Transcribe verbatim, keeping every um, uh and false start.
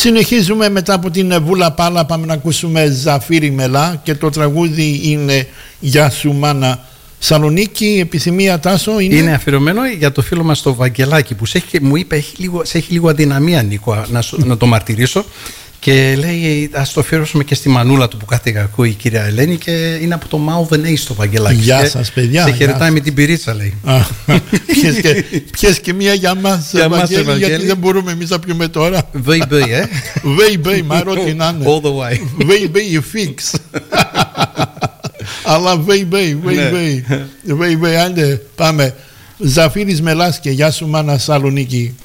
Συνεχίζουμε μετά από την Βούλα Πάλα, πάμε να ακούσουμε Ζαφύρη Μελά και το τραγούδι είναι «Γεια σου μάνα Σαλονίκη». Επιθυμία, Τάσο, είναι... Είναι αφιερωμένο για το φίλο μας το Βαγγελάκη που σε έχει, μου είπε έχει λίγο, σε έχει λίγο αδυναμία, Νίκο, να, να το μαρτυρήσω. Και λέει, ας το αφιερώσουμε και στη μανούλα του που κάθε ακούει η κυρία Ελένη, και είναι από το Μάουδεν στο Βαγγελάκι. Γεια σας, παιδιά. Σε χαιρετάει με την πυρίτσα, λέει. Πιες και, πιες και μία για μας, για Βαγγέλη, μας, γιατί δεν μπορούμε εμείς να πιούμε τώρα. Βέι βέι, ε. Βέι βέι, μα ρώτη να είναι. All the way. Βέι βέι, fix. Αλλά βέι βέι, βέι βέι. Βέι βέι, άντε, πάμε. Ζαφύρης Μελάς και «Γεια σου μάνα Σαλονίκη».